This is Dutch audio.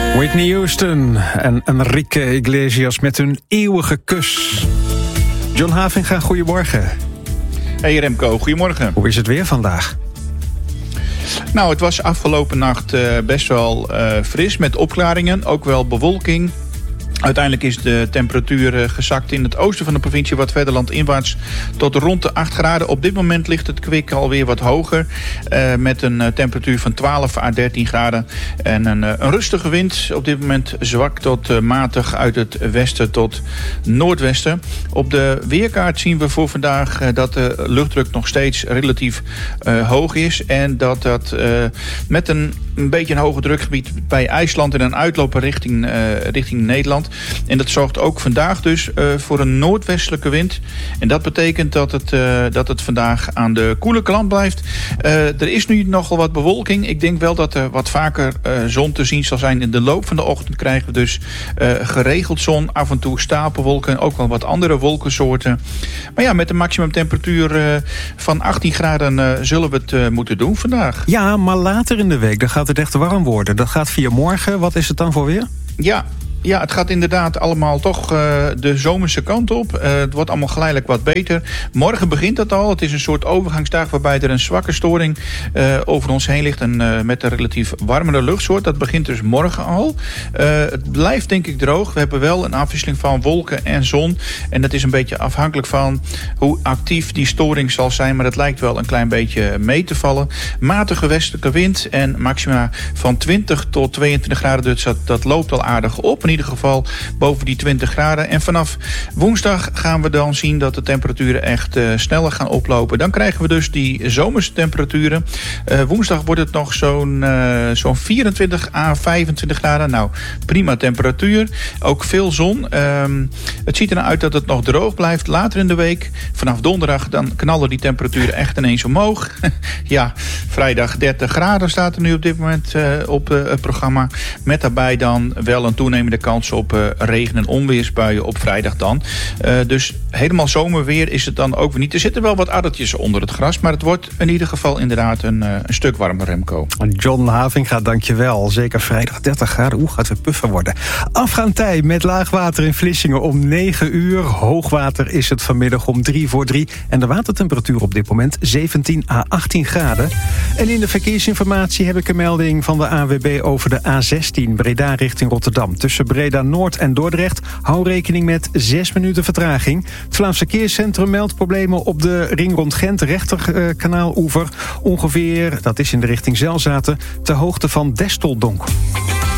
Whitney Houston en Enrique Iglesias met hun eeuwige kus. John Havinga, goedemorgen. Hey Remco, goedemorgen. Hoe is het weer vandaag? Nou, het was afgelopen nacht best wel fris met opklaringen, ook wel bewolking. Uiteindelijk is de temperatuur gezakt in het oosten van de provincie wat verder landinwaarts tot rond de 8 graden. Op dit moment ligt het kwik alweer wat hoger met een temperatuur van 12 à 13 graden. En een rustige wind, op dit moment zwak tot matig uit het westen tot noordwesten. Op de weerkaart zien we voor vandaag dat de luchtdruk nog steeds relatief hoog is. En dat met een beetje een hoger drukgebied bij IJsland en een uitloper richting Nederland. En dat zorgt ook vandaag dus voor een noordwestelijke wind. En dat betekent dat het vandaag aan de koele kant blijft. Er is nu nogal wat bewolking. Ik denk wel dat er wat vaker zon te zien zal zijn. In de loop van de ochtend krijgen we dus geregeld zon. Af en toe stapelwolken. Ook wel wat andere wolkensoorten. Maar ja, met een maximumtemperatuur van 18 graden zullen we het moeten doen vandaag. Ja, maar later in de week dan gaat het echt warm worden. Dat gaat via morgen. Wat is het dan voor weer? Ja, het gaat inderdaad allemaal toch de zomerse kant op. Het wordt allemaal geleidelijk wat beter. Morgen begint dat al. Het is een soort overgangsdag waarbij er een zwakke storing over ons heen ligt. En met een relatief warmere luchtsoort. Dat begint dus morgen al. Het blijft denk ik droog. We hebben wel een afwisseling van wolken en zon. En dat is een beetje afhankelijk van hoe actief die storing zal zijn. Maar dat lijkt wel een klein beetje mee te vallen. Matige westelijke wind en maxima van 20 tot 22 graden. Dus dat loopt al aardig op. In ieder geval boven die 20 graden. En vanaf woensdag gaan we dan zien dat de temperaturen echt sneller gaan oplopen. Dan krijgen we dus die zomerse temperaturen. Woensdag wordt het nog zo'n 24 à 25 graden. Nou, prima temperatuur. Ook veel zon. Het ziet er uit dat het nog droog blijft. Later in de week, vanaf donderdag, dan knallen die temperaturen echt ineens omhoog. Ja, vrijdag 30 graden staat er nu op dit moment op het programma. Met daarbij dan wel een toenemende kans op regen- en onweersbuien op vrijdag dan. Dus helemaal zomerweer is het dan ook weer niet. Er zitten wel wat addertjes onder het gras, maar het wordt in ieder geval inderdaad een stuk warmer, Remco. John Havinga, dankjewel. Zeker vrijdag 30 graden. Gaat weer puffen worden. Afgaan tij met laagwater in Vlissingen om 9 uur. Hoogwater is het vanmiddag om 3:45. En de watertemperatuur op dit moment 17 à 18 graden. En in de verkeersinformatie heb ik een melding van de ANWB over de A16 Breda richting Rotterdam. Tussen Breda Noord en Dordrecht hou rekening met 6 minuten vertraging. Het Vlaams Verkeerscentrum meldt problemen op de ring rond Gent, rechterkanaaloever. Ongeveer, dat is in de richting Zelzaten, ter hoogte van Desteldonk.